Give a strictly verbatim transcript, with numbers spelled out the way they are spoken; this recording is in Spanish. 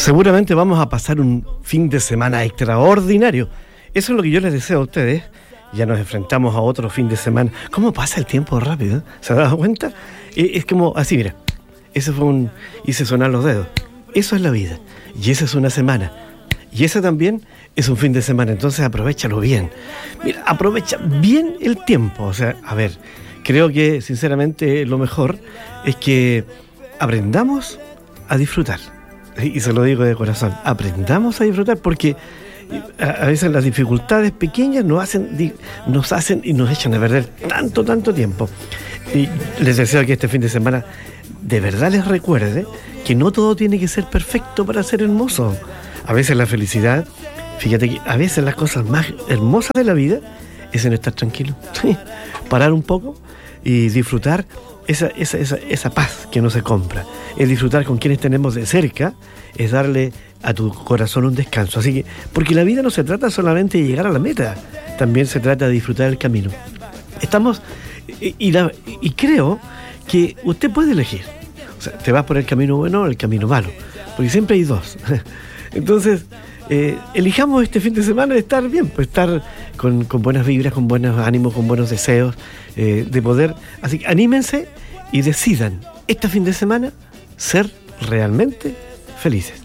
seguramente vamos a pasar un fin de semana extraordinario. Eso es lo que yo les deseo a ustedes. Ya nos enfrentamos a otro fin de semana. ¿Cómo pasa el tiempo rápido? ¿Se han dado cuenta? Es como así, mira. Ese fue un... hice sonar los dedos. Eso es la vida. Y esa es una semana. Y ese también es un fin de semana. Entonces aprovéchalo bien. Mira, aprovecha bien el tiempo. O sea, a ver, creo que sinceramente lo mejor es que aprendamos a disfrutar. Y se lo digo de corazón. Aprendamos a disfrutar porque a veces las dificultades pequeñas nos hacen, nos hacen y nos echan a perder tanto, tanto tiempo. Y les deseo que este fin de semana de verdad les recuerde que no todo tiene que ser perfecto para ser hermoso. A veces la felicidad, fíjate que a veces las cosas más hermosas de la vida es en estar tranquilo, parar un poco y disfrutar esa, esa, esa, esa paz que no se compra. Es disfrutar con quienes tenemos de cerca, es darle a tu corazón un descanso. Así que, porque la vida no se trata solamente de llegar a la meta, también se trata de disfrutar el camino. Estamos, y, y, la, y creo que usted puede elegir. O sea, te vas por el camino bueno o el camino malo, porque siempre hay dos. Entonces, eh, elijamos este fin de semana de estar bien, pues estar con, con buenas vibras, con buenos ánimos, con buenos deseos, eh, de poder. Así que anímense y decidan este fin de semana ser realmente felices.